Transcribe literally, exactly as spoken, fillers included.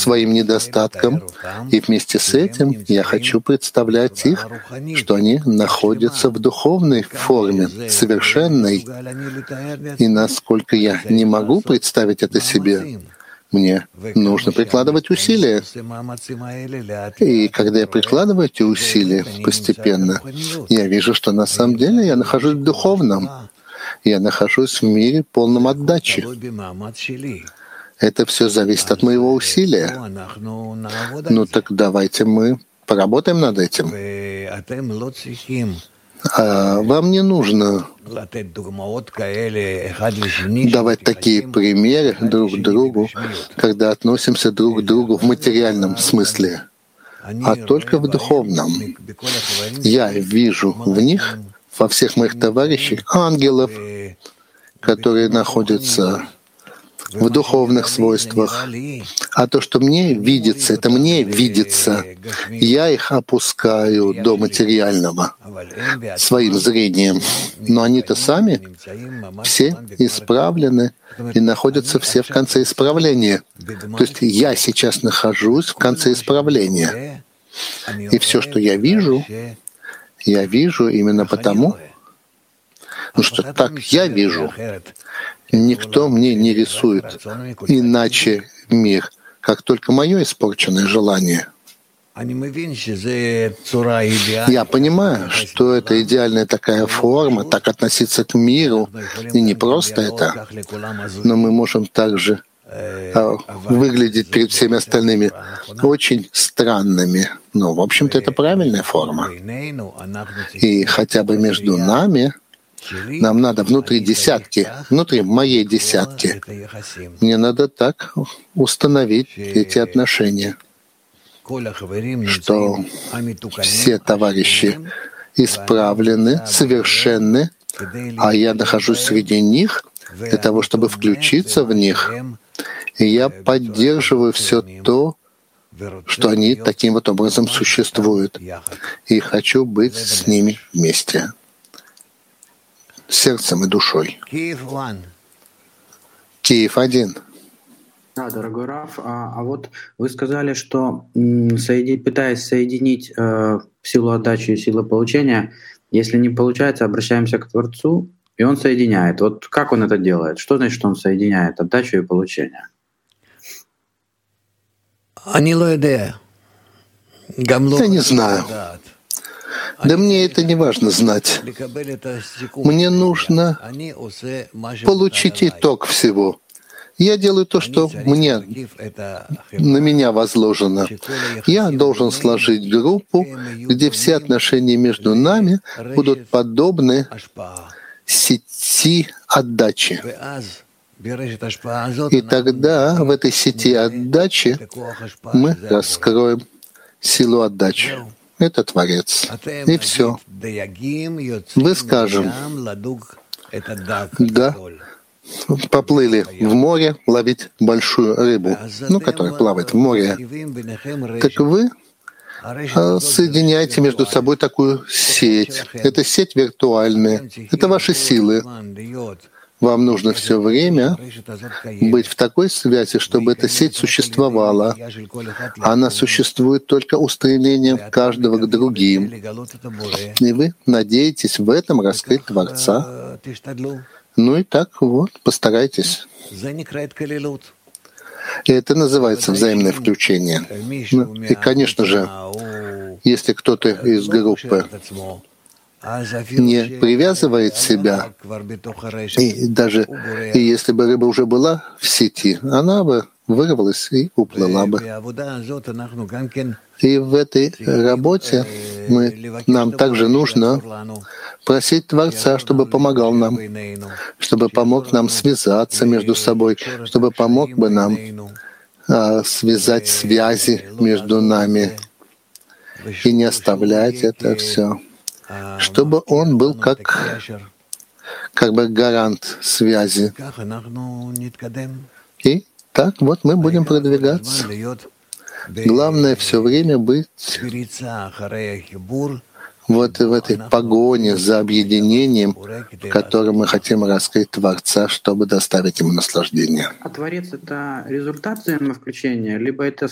своим недостаткам, и вместе с этим я хочу представлять их, что они находятся в духовной форме, совершенной. И насколько я не могу представить это себе, мне нужно прикладывать усилия. И когда я прикладываю эти усилия постепенно, я вижу, что на самом деле я нахожусь в духовном. Я нахожусь в мире полном отдачи. Это все зависит от моего усилия. Ну так давайте мы поработаем над этим. А вам не нужно давать такие примеры друг другу, когда относимся друг к другу в материальном смысле, а только в духовном. Я вижу в них, во всех моих товарищей, ангелов, которые находятся в духовных свойствах. А то, что мне видится, это мне видится. Я их опускаю до материального своим зрением. Но они-то сами все исправлены и находятся все в конце исправления. То есть я сейчас нахожусь в конце исправления. И все, что я вижу, я вижу именно потому, что так я вижу. Никто мне не рисует иначе мир, как только мое испорченное желание. Я понимаю, что это идеальная такая форма, так относиться к миру, и не просто это, но мы можем также а, выглядеть перед всеми остальными очень странными. Но, в общем-то, это правильная форма. И хотя бы между нами нам надо внутри десятки, внутри моей десятки, мне надо так установить эти отношения, что все товарищи исправлены, совершенны, а я нахожусь среди них для того, чтобы включиться в них, и я поддерживаю все то, что они таким вот образом существуют, и хочу быть с ними вместе. Сердцем и душой. Киев один. Да, дорогой Раф, а, а вот вы сказали, что м, соеди- пытаясь соединить э, силу отдачи и силу получения, если не получается, обращаемся к Творцу, и Он соединяет. Вот как Он это делает? Что значит, что Он соединяет отдачу и получение? Я не знаю. Да мне это не важно знать. Мне нужно получить итог всего. Я делаю то, что мне, на меня возложено. Я должен сложить группу, где все отношения между нами будут подобны сети отдачи. И тогда в этой сети отдачи мы раскроем силу отдачи. Это Творец. И все. Вы скажем, да, поплыли в море ловить большую рыбу, ну, которая плавает в море. Так вы соединяете между собой такую сеть. Это сеть виртуальная. Это ваши силы. Вам нужно все время быть в такой связи, чтобы эта сеть существовала. Она существует только устремлением каждого к другим. И вы надеетесь в этом раскрыть Творца. Ну и так вот, постарайтесь. И это называется взаимное включение. Ну, и, конечно же, если кто-то из группы не привязывает себя, и даже и если бы рыба уже была в сети, она бы вырвалась и уплыла бы. И в этой работе мы, нам также нужно просить Творца, чтобы помогал нам, чтобы помог нам связаться между собой, чтобы помог бы нам а, связать связи между нами и не оставлять это все, чтобы он был как, как бы гарант связи. И так вот мы будем продвигаться. Главное все время быть вот в этой погоне за объединением, в котором мы хотим раскрыть Творца, чтобы доставить ему наслаждение. А Творец — это результат взаимовключения, либо это